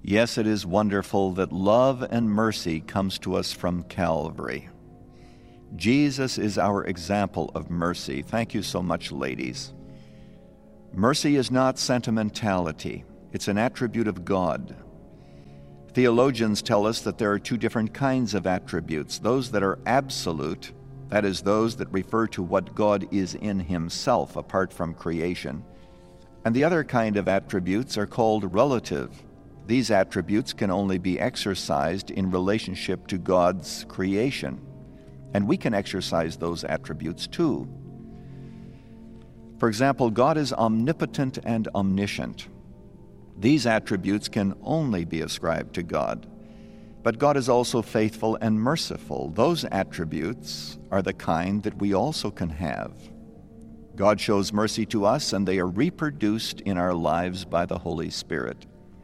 Yes, it is wonderful that love and mercy comes to us from Calvary. Jesus is our example of mercy. Thank you so much, ladies. Mercy is not sentimentality. It's an attribute of God. Theologians tell us that there are two different kinds of attributes: those that are absolute, that is, those that refer to what God is in himself apart from creation, and the other kind of attributes are called relative. These attributes can only be exercised in relationship to God's creation, and we can exercise those attributes too. For example, God is omnipotent and omniscient. These attributes can only be ascribed to God. But God is also faithful and merciful. Those attributes are the kind that we also can have. God shows mercy to us, and they are reproduced in our lives by the Holy Spirit.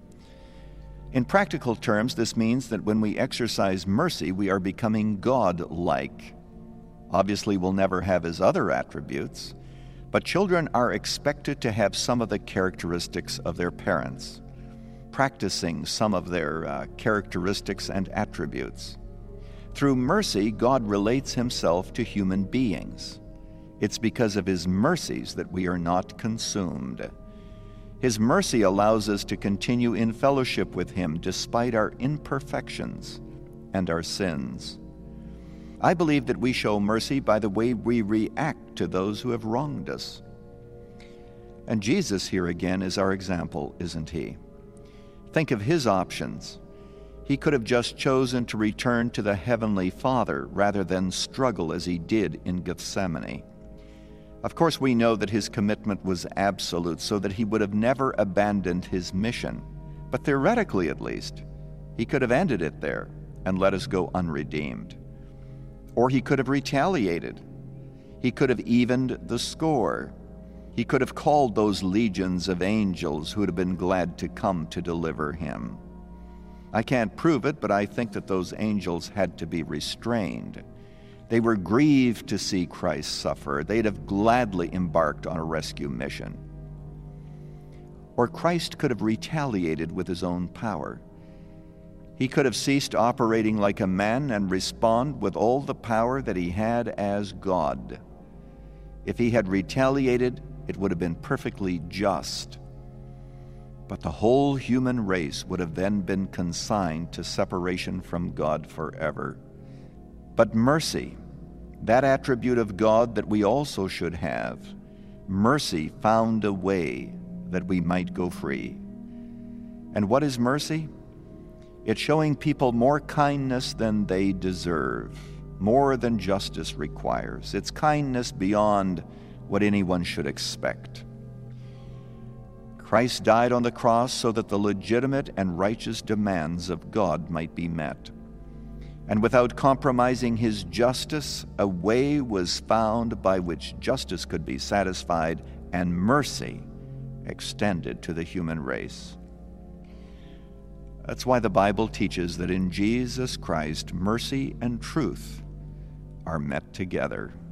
In practical terms, this means that when we exercise mercy, we are becoming God-like. Obviously, we'll never have his other attributes, but children are expected to have some of the characteristics of their parents, practicing some of their characteristics and attributes. Through mercy, God relates himself to human beings. It's because of his mercies that we are not consumed. His mercy allows us to continue in fellowship with him despite our imperfections and our sins. I believe that we show mercy by the way we react to those who have wronged us. And Jesus here again is our example, isn't he? Think of his options. He could have just chosen to return to the Heavenly Father rather than struggle as he did in Gethsemane. Of course, we know that his commitment was absolute, so that he would have never abandoned his mission. But theoretically, at least, he could have ended it there and let us go unredeemed. Or he could have retaliated. He could have evened the score. He could have called those legions of angels who would have been glad to come to deliver him. I can't prove it, but I think that those angels had to be restrained. They were grieved to see Christ suffer. They'd have gladly embarked on a rescue mission. Or Christ could have retaliated with his own power. He could have ceased operating like a man and respond with all the power that he had as God. If he had retaliated, it would have been perfectly just. But the whole human race would have then been consigned to separation from God forever. But mercy, that attribute of God that we also should have, mercy found a way that we might go free. And what is mercy? It's showing people more kindness than they deserve, more than justice requires. It's kindness beyond what anyone should expect. Christ died on the cross so that the legitimate and righteous demands of God might be met. And without compromising his justice, a way was found by which justice could be satisfied and mercy extended to the human race. That's why the Bible teaches that in Jesus Christ, mercy and truth are met together.